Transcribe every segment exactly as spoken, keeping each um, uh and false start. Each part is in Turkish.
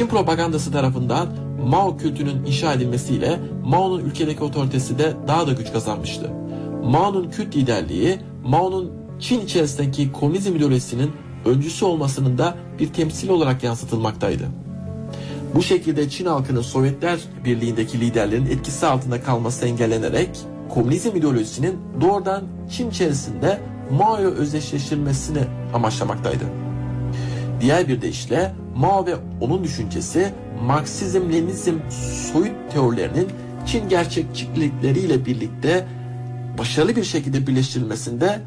propagandası tarafından Mao kültünün inşa edilmesiyle Mao'nun ülkedeki otoritesi de daha da güç kazanmıştı. Mao'nun kült liderliği, Mao'nun Çin içerisindeki komünizm ideolojisinin öncüsü olmasının da bir temsil olarak yansıtılmaktaydı. Bu şekilde Çin halkının Sovyetler Birliği'ndeki liderlerin etkisi altında kalması engellenerek komünizm ideolojisinin doğrudan Çin içerisinde Mao'ya özdeşleştirilmesini amaçlamaktaydı. Diğer bir deyişle Mao ve onun düşüncesi Marksizm-Leninizm soyut teorilerinin Çin gerçekçilikleriyle birlikte başarılı bir şekilde birleştirilmesinde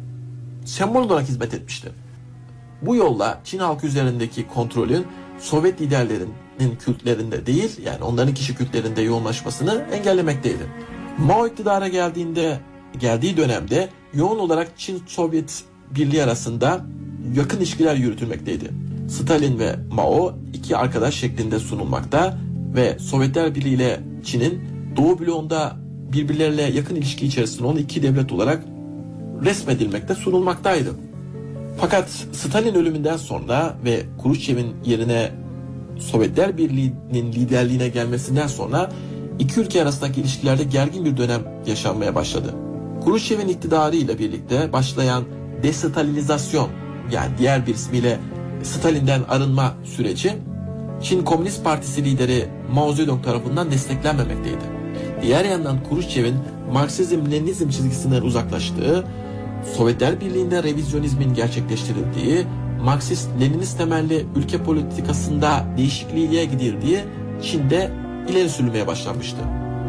sembol olarak hizmet etmişti. Bu yolla Çin halkı üzerindeki kontrolün Sovyet liderlerinin kültlerinde değil, yani onların kişi kültlerinde yoğunlaşmasını engellemekteydi. Mao iktidara geldiğinde, geldiği dönemde yoğun olarak Çin-Sovyet Birliği arasında yakın ilişkiler yürütülmekteydi. Stalin ve Mao iki arkadaş şeklinde sunulmakta ve Sovyetler Birliği ile Çin'in Doğu bloğunda birbirleriyle yakın ilişki içerisinde olan iki devlet olarak resmedilmekte, sunulmaktaydı. Fakat Stalin ölümünden sonra ve Khrushchev'in yerine Sovyetler Birliği'nin liderliğine gelmesinden sonra iki ülke arasındaki ilişkilerde gergin bir dönem yaşanmaya başladı. Khrushchev'in iktidarı ile birlikte başlayan destalinizasyon, yani diğer bir ismiyle Stalin'den arınma süreci Çin Komünist Partisi lideri Mao Zedong tarafından desteklenmemekteydi. Diğer yandan Khrushchev'in Marksizm-Leninizm çizgisinden uzaklaştığı, Sovyetler Birliği'nde revizyonizmin gerçekleştirildiği, Marksist-Leninist temelli ülke politikasında değişikliğe gidildiği Çin'de ileri sürülmeye başlanmıştı.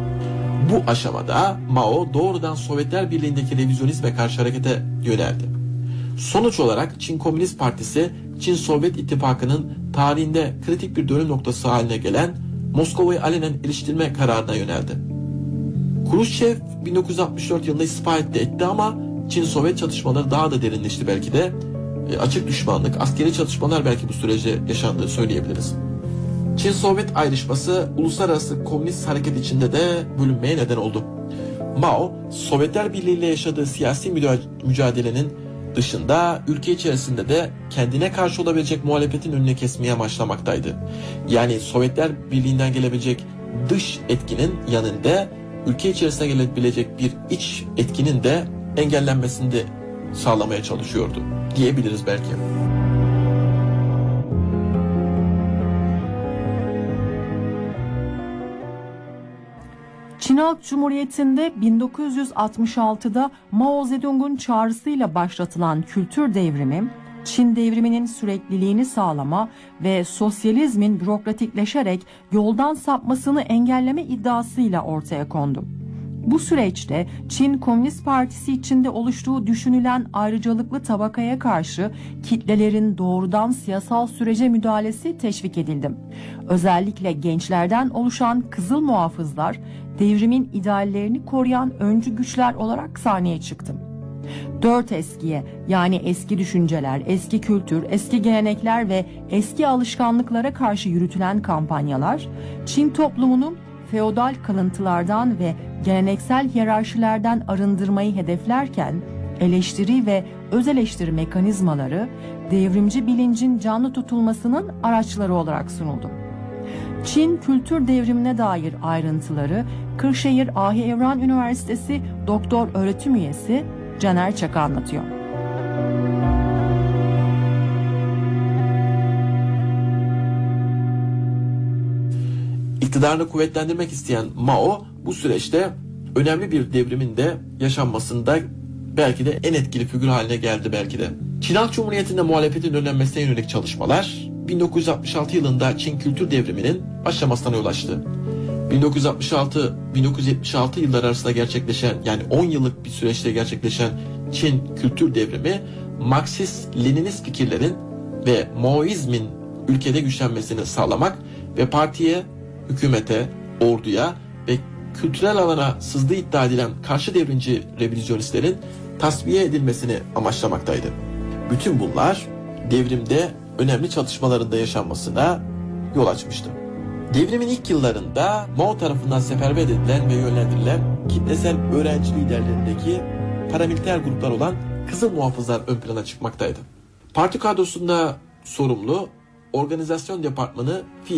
Bu aşamada Mao doğrudan Sovyetler Birliği'ndeki revizyonizme karşı harekete yöneldi. Sonuç olarak Çin Komünist Partisi, Çin-Sovyet İttifakı'nın tarihinde kritik bir dönüm noktası haline gelen Moskova'yı alenen eleştirme kararına yöneldi. Khrushchev bin dokuz yüz altmış dört yılında istifa etti, etti ama Çin-Sovyet çatışmaları daha da derinleşti belki de. E, açık düşmanlık, askeri çatışmalar belki bu sürece yaşandığı söyleyebiliriz. Çin-Sovyet ayrışması uluslararası komünist hareket içinde de bölünmeye neden oldu. Mao, Sovyetler Birliği ile yaşadığı siyasi mücadelenin dışında ülke içerisinde de kendine karşı olabilecek muhalefetin önüne kesmeye amaçlamaktaydı. Yani Sovyetler Birliği'nden gelebilecek dış etkinin yanında ülke içerisine gelebilecek bir iç etkinin de engellenmesini de sağlamaya çalışıyordu diyebiliriz belki. Çin Halk Cumhuriyeti'nde bin dokuz yüz altmış altıda Mao Zedong'un çağrısıyla başlatılan kültür devrimi, Çin devriminin sürekliliğini sağlama ve sosyalizmin bürokratikleşerek yoldan sapmasını engelleme iddiasıyla ortaya kondu. Bu süreçte Çin Komünist Partisi içinde oluştuğu düşünülen ayrıcalıklı tabakaya karşı kitlelerin doğrudan siyasal sürece müdahalesi teşvik edildi. Özellikle gençlerden oluşan Kızıl Muhafızlar devrimin ideallerini koruyan öncü güçler olarak sahneye çıktı. Dört eskiye, yani eski düşünceler, eski kültür, eski gelenekler ve eski alışkanlıklara karşı yürütülen kampanyalar Çin toplumunu feodal kalıntılardan ve geleneksel hiyerarşilerden arındırmayı hedeflerken eleştiri ve öz eleştiri mekanizmaları devrimci bilincin canlı tutulmasının araçları olarak sunuldu. Çin kültür devrimine dair ayrıntıları Kırşehir Ahi Evran Üniversitesi Doktor Öğretim Üyesi Caner Çaka anlatıyor. İktidarını kuvvetlendirmek isteyen Mao bu süreçte önemli bir devrimin de yaşanmasında belki de en etkili figür haline geldi belki de. Çin Halk Cumhuriyeti'nde muhalefetin önlenmesine yönelik çalışmalar bin dokuz yüz altmış altı yılında Çin kültür devriminin başlamasına yol açtı. bin dokuz yüz altmış altı bin dokuz yüz yetmiş altı yılları arasında gerçekleşen, yani on yıllık bir süreçte gerçekleşen Çin kültür devrimi Marksist-Leninist fikirlerin ve Maoizmin ülkede güçlenmesini sağlamak ve partiye, hükümete, orduya ve kültürel alana sızdığı iddia edilen karşı devrimci revizyonistlerin tasfiye edilmesini amaçlamaktaydı. Bütün bunlar devrimde önemli çatışmalarında yaşanmasına yol açmıştı. Devrimin ilk yıllarında Mao tarafından seferber edilen ve yönlendirilen kitlesel öğrenci liderlerindeki paramiliter gruplar olan Kızıl Muhafızlar ön plana çıkmaktaydı. Parti kadrosunda sorumlu organizasyon departmanı